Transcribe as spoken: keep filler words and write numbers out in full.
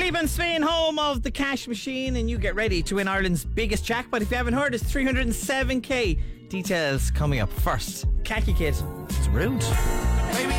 Cleveland, Spain, home of the cash machine, and you get ready to win Ireland's biggest jackpot. If you haven't heard, it's three hundred seven k. Details coming up first. Khaki Kid, it's rude.